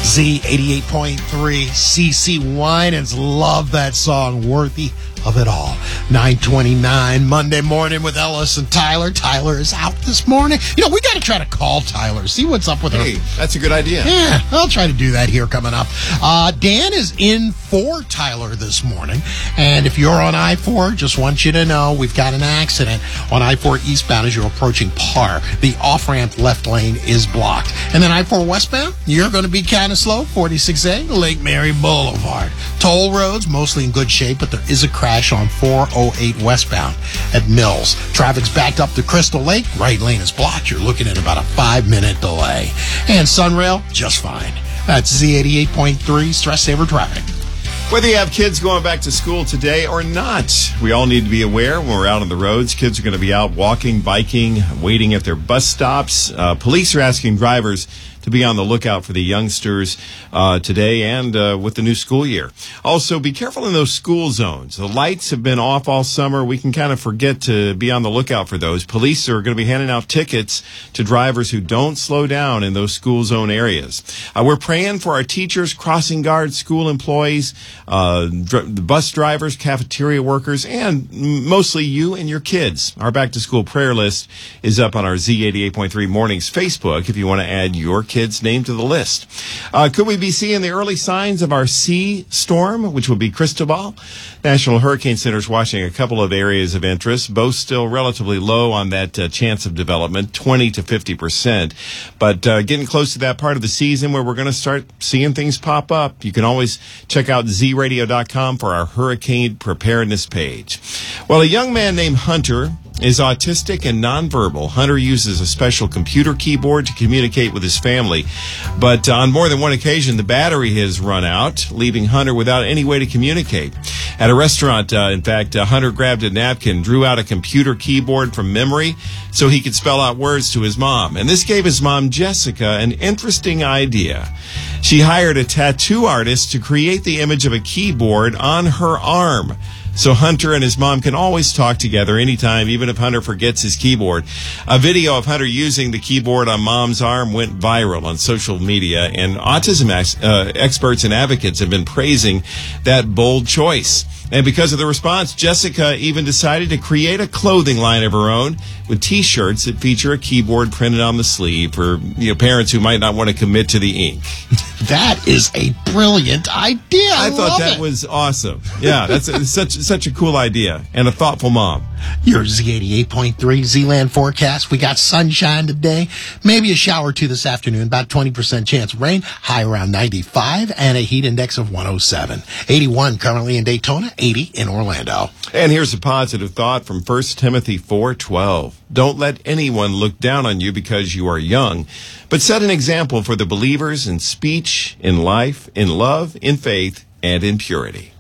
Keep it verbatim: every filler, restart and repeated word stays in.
Z eighty-eight point three, C C Winans. Love that song, Worthy of It All. nine twenty-nine, Monday morning with Ellis and Tyler. Tyler is out this morning. You know, we got to try to call Tyler, see what's up with her. Hey, that's a good idea. Yeah, I'll try to do that here coming up. Uh, Dan is in for Tyler this morning. And if you're on I four, just want you to know we've got an accident on I four eastbound as you're approaching Parr. The off-ramp left lane is blocked. And then I four westbound, you're going to be kind of slow. forty-six A, Lake Mary Boulevard. Toll roads, mostly in good shape, but there is a crash on four oh eight westbound at Mills. Traffic's backed up to Crystal Lake. Right lane is blocked. You're looking at about a five-minute delay. And Sunrail, just fine. That's Z eighty-eight point three, Stress Saver Traffic. Whether you have kids going back to school today or not, we all need to be aware when we're out on the roads. Kids are going to be out walking, biking, waiting at their bus stops. Uh, police are asking drivers to be on the lookout for the youngsters uh, today and uh, with the new school year. Also, be careful in those school zones. The lights have been off all summer. We can kind of forget to be on the lookout for those. Police are going to be handing out tickets to drivers who don't slow down in those school zone areas. Uh, we're praying for our teachers, crossing guards, school employees, uh, dr- bus drivers, cafeteria workers, and mostly you and your kids. Our back-to-school prayer list is up on our Z eighty-eight point three Mornings Facebook if you want to add your kids' name to the list. Uh, could we be seeing the early signs of our C storm, which would be Cristobal? National Hurricane Center is watching a couple of areas of interest, both still relatively low on that uh, chance of development, twenty to fifty percent. But uh, getting close to that part of the season where we're going to start seeing things pop up. You can always check out z radio dot com for our hurricane preparedness page. Well, a young man named Hunter is autistic and nonverbal. Hunter uses a special computer keyboard to communicate with his family. But on more than one occasion, the battery has run out, leaving Hunter without any way to communicate. At a restaurant, uh, in fact, uh, Hunter grabbed a napkin, drew out a computer keyboard from memory so he could spell out words to his mom. And this gave his mom, Jessica, an interesting idea. She hired a tattoo artist to create the image of a keyboard on her arm, so Hunter and his mom can always talk together anytime, even if Hunter forgets his keyboard. A video of Hunter using the keyboard on Mom's arm went viral on social media, and autism ex- uh, experts and advocates have been praising that bold choice. And because of the response, Jessica even decided to create a clothing line of her own with T-shirts that feature a keyboard printed on the sleeve for, you know, parents who might not want to commit to the ink. That is a brilliant idea. I, I thought love that it. was awesome. Yeah, that's a, such such a cool idea and a thoughtful mom. Your Z eighty-eight point three Z-Land forecast. We got sunshine today. Maybe a shower or two this afternoon. About twenty percent chance of rain. High around ninety-five and a heat index of one oh seven. eighty-one currently in Daytona. eighty in Orlando. And here's a positive thought from First Timothy four twelve. Don't let anyone look down on you because you are young, but set an example for the believers in speech, in life, in love, in faith, and in purity.